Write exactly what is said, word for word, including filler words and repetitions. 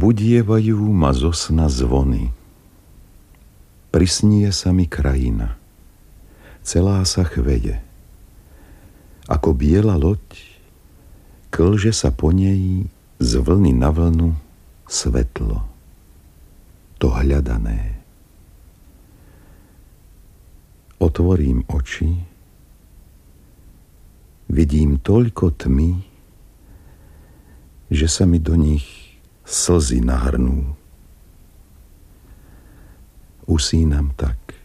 Zbudievajú ma zo sna zvony. Prisnie sa mi krajina. Celá sa chveje. Ako biela loď, klže sa po nej z vlny na vlnu svetlo. To hľadané. Otvorím oči, vidím toľko tmy, že sa mi do nich slzy nahrnú. Usínam tak,